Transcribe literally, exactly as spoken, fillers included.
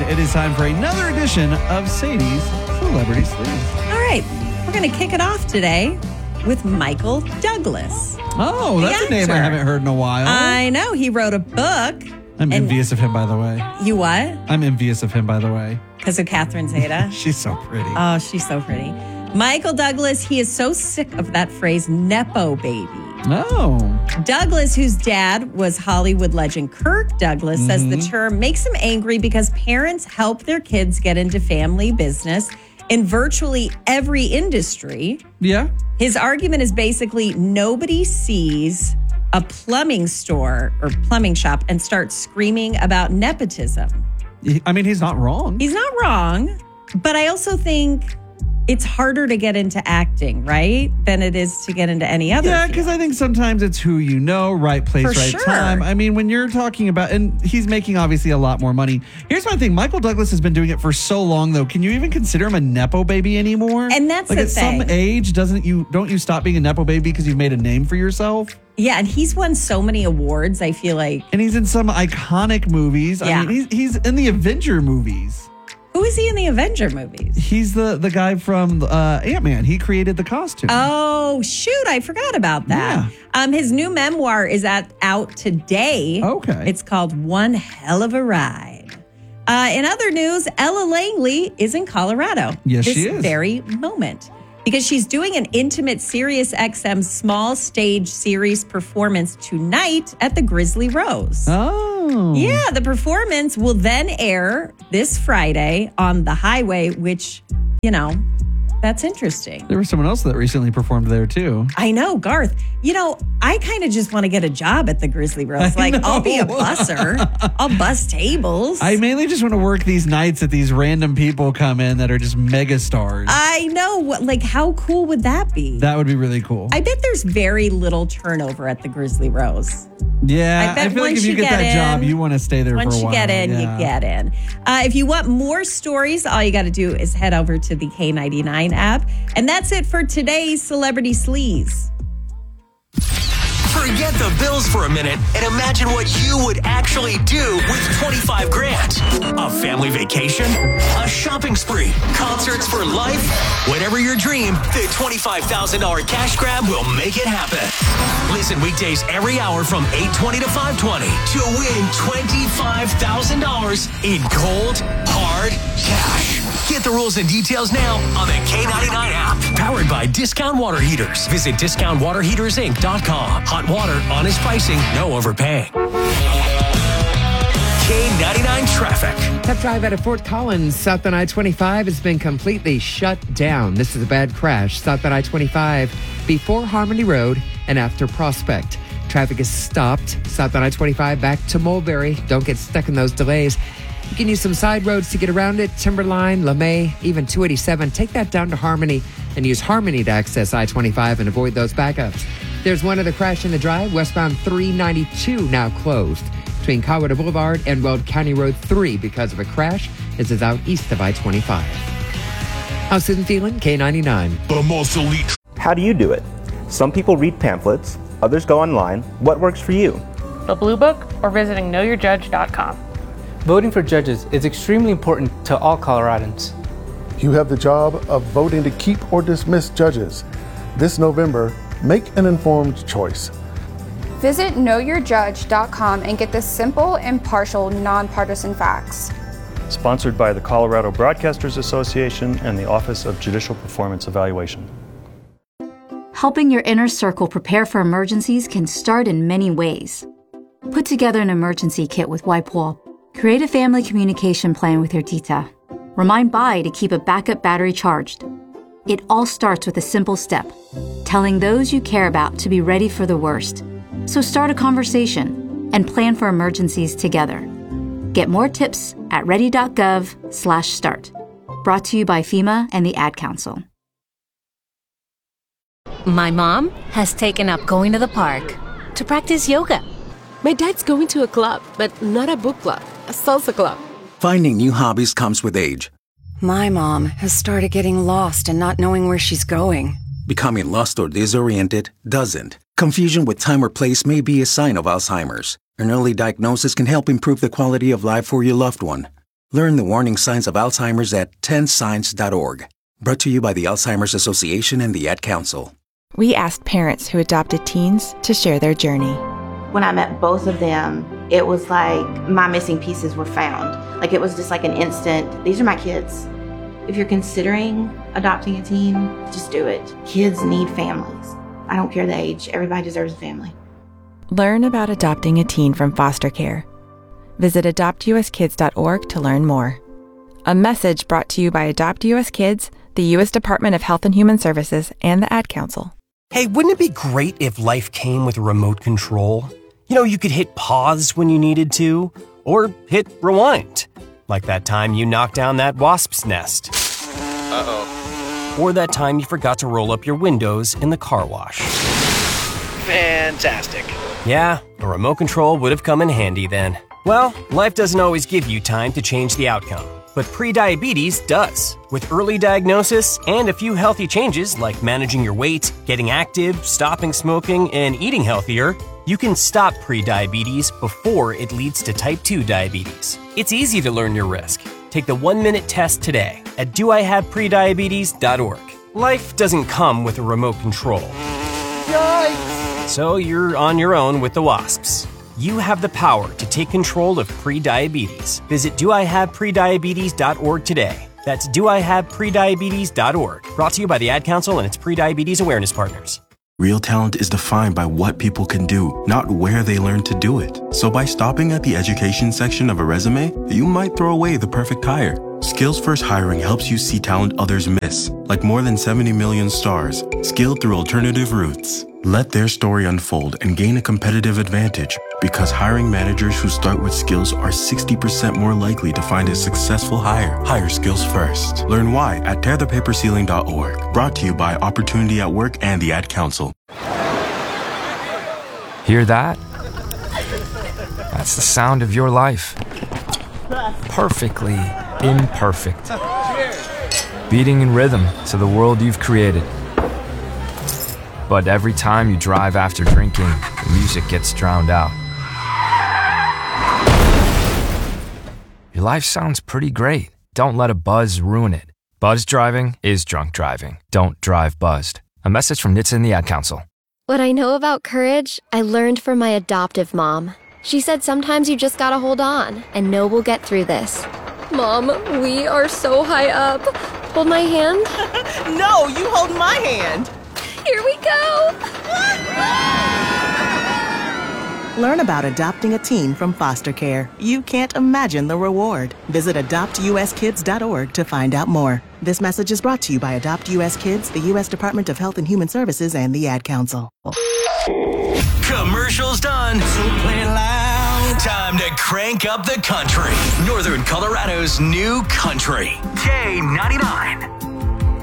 it is time for another edition of Sadie's Celebrity Sleaze. All right, we're going to kick it off today with Michael Douglas. Oh, that's a name I haven't heard in a while. I know. He wrote a book. I'm envious of him, by the way. You what? I'm envious of him, by the way. Because of Catherine Zeta? She's so pretty. Oh, she's so pretty. Michael Douglas, he is so sick of that phrase, Nepo baby. Oh. Douglas, whose dad was Hollywood legend Kirk Douglas, mm-hmm. says the term makes him angry because parents help their kids get into family business in virtually every industry. Yeah. His argument is basically nobody sees a plumbing store or plumbing shop and starts screaming about nepotism. I mean, he's not wrong. He's not wrong. But I also think it's harder to get into acting, right? Than it is to get into any other Yeah, because I think sometimes it's who you know, right place, For right sure. time. I mean, when you're talking about, and he's making obviously a lot more money. Here's my thing. Michael Douglas has been doing it for so long, though. Can you even consider him a Nepo baby anymore? And that's like the at thing. some age, doesn't you don't you stop being a Nepo baby because you've made a name for yourself? Yeah, and he's won so many awards, I feel like. And he's in some iconic movies. Yeah. I mean, he's, he's in the Avenger movies. Who is he in the Avenger movies? He's the, the guy from uh, Ant-Man. He created the costume. Oh, shoot. I forgot about that. Yeah. Um, his new memoir is at, out today. Okay. It's called One Hell of a Ride. Uh, in other news, Ella Langley is in Colorado. Yes, this she is. very moment. Because she's doing an intimate Sirius X M small stage series performance tonight at the Grizzly Rose. Oh. Yeah, the performance will then air this Friday on The Highway, which, you know, that's interesting. There was someone else that recently performed there, too. I know, Garth. You know, I kind of just want to get a job at the Grizzly Rose. Like, I'll be a busser. I'll bus tables. I mainly just want to work these nights that these random people come in that are just mega stars. I know. What, like, how cool would that be? That would be really cool. I bet there's very little turnover at the Grizzly Rose. Yeah, I, bet I feel like once if you, you get, get that in, job, you want to stay there for a while. Once you get in, yeah. you get in. Uh, if you want more stories, all you got to do is head over to the K ninety-nine app. And that's it for today's Celebrity Sleaze. Forget the bills for a minute and imagine what you would actually do with twenty-five grand. A family vacation, a shopping spree, concerts for life. Whatever your dream, the twenty-five thousand dollars cash grab will make it happen. Listen weekdays every hour from eight twenty to five twenty to win twenty-five thousand dollars in cold, hard cash. Get the rules and details now on the K ninety-nine app. Powered by Discount Water Heaters. Visit discount water heaters inc dot com. Hot water, honest pricing, no overpaying. K ninety-nine traffic. Tough drive out of Fort Collins, southbound I twenty-five has been completely shut down. This is a bad crash. Southbound I twenty-five before Harmony Road and after Prospect. Traffic is stopped. Southbound I twenty-five back to Mulberry. Don't get stuck in those delays. You can use some side roads to get around it. Timberline, LeMay, even two eighty-seven. Take that down to Harmony and use Harmony to access I twenty-five and avoid those backups. There's one other crash in the drive. Westbound three ninety-two now closed between Colorado Boulevard and Weld County Road three because of a crash. This is out east of I twenty-five. I'm Susan Thielen, K ninety-nine. The most elite. How do you do it? Some people read pamphlets, others go online. What works for you? The Blue Book or visiting know your judge dot com. Voting for judges is extremely important to all Coloradans. You have the job of voting to keep or dismiss judges. This November, make an informed choice. Visit know your judge dot com and get the simple, impartial, nonpartisan facts. Sponsored by the Colorado Broadcasters Association and the Office of Judicial Performance Evaluation. Helping your inner circle prepare for emergencies can start in many ways. Put together an emergency kit with WipeWall. Create a family communication plan with your tita. Remind Bai to keep a backup battery charged. It all starts with a simple step, telling those you care about to be ready for the worst. So start a conversation and plan for emergencies together. Get more tips at ready.gov slash start. Brought to you by FEMA and the Ad Council. My mom has taken up going to the park to practice yoga. My dad's going to a club, but not a book club, a salsa club. Finding new hobbies comes with age. My mom has started getting lost and not knowing where she's going. Becoming lost or disoriented doesn't. Confusion with time or place may be a sign of Alzheimer's. An early diagnosis can help improve the quality of life for your loved one. Learn the warning signs of Alzheimer's at ten signs dot org. Brought to you by the Alzheimer's Association and the Ad Council. We asked parents who adopted teens to share their journey. When I met both of them, it was like my missing pieces were found. Like it was just like an instant, these are my kids. If you're considering adopting a teen, just do it. Kids need families. I don't care the age, everybody deserves a family. Learn about adopting a teen from foster care. Visit adopt u s kids dot org to learn more. A message brought to you by Adopt U S Kids, the U S Department of Health and Human Services, and the Ad Council. Hey, wouldn't it be great if life came with a remote control? You know, you could hit pause when you needed to, or hit rewind. Like that time you knocked down that wasp's nest. Uh-oh. Or that time you forgot to roll up your windows in the car wash. Fantastic. Yeah, a remote control would have come in handy then. Well, life doesn't always give you time to change the outcome, but prediabetes does. With early diagnosis and a few healthy changes like managing your weight, getting active, stopping smoking, and eating healthier, you can stop prediabetes before it leads to type two diabetes. It's easy to learn your risk. Take the one-minute test today at do I have prediabetes dot org. Life doesn't come with a remote control. Yikes! So you're on your own with the wasps. You have the power to take control of prediabetes. Visit do I have prediabetes dot org today. That's do I have prediabetes dot org. Brought to you by the Ad Council and its prediabetes awareness partners. Real talent is defined by what people can do, not where they learn to do it. So by stopping at the education section of a resume, you might throw away the perfect hire. Skills First Hiring helps you see talent others miss, like more than seventy million stars, skilled through alternative routes. Let their story unfold and gain a competitive advantage, because hiring managers who start with skills are sixty percent more likely to find a successful hire. Hire skills first. Learn why at tear the paper ceiling dot org. Brought to you by Opportunity at Work and the Ad Council. Hear that? That's the sound of your life. Perfectly imperfect. Beating in rhythm to the world you've created. But every time you drive after drinking, the music gets drowned out. Your life sounds pretty great. Don't let a buzz ruin it. Buzz driving is drunk driving. Don't drive buzzed. A message from N H T S A and the Ad Council. What I know about courage, I learned from my adoptive mom. She said sometimes you just gotta hold on and know we'll get through this. Mom, we are so high up. Hold my hand. No, you hold my hand. Here we go! Learn about adopting a teen from foster care. You can't imagine the reward. Visit adopt u s kids dot org to find out more. This message is brought to you by Adopt U S Kids, the U S Department of Health and Human Services, and the Ad Council. Commercials done. So play loud. Time to crank up the country. Northern Colorado's new country. K ninety-nine.